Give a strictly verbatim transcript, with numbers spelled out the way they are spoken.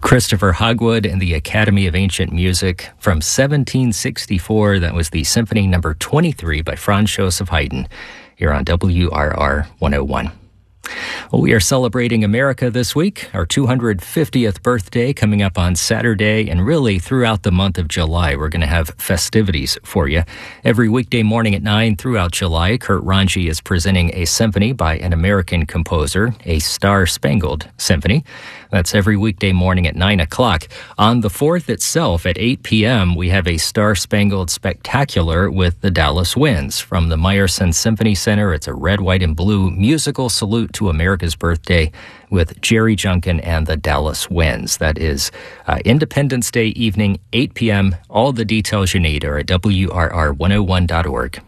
Christopher Hogwood and the Academy of Ancient Music from seventeen sixty-four. That was the Symphony Number twenty-three by Franz Joseph Haydn here on W R R one oh one. Well, we are celebrating America this week, our two hundred fiftieth birthday coming up on Saturday, and really throughout the month of July, we're going to have festivities for you. Every weekday morning at nine throughout July, Kurt Ranji is presenting a symphony by an American composer, a Star-Spangled Symphony. That's every weekday morning at nine o'clock. On the fourth itself, at eight p.m., we have a Star-Spangled Spectacular with the Dallas Winds. From the Meyerson Symphony Center, it's a red, white, and blue musical salute to America's birthday with Jerry Junkin and the Dallas Winds. That is uh, Independence Day evening, eight p.m. All the details you need are at W R R one oh one dot org.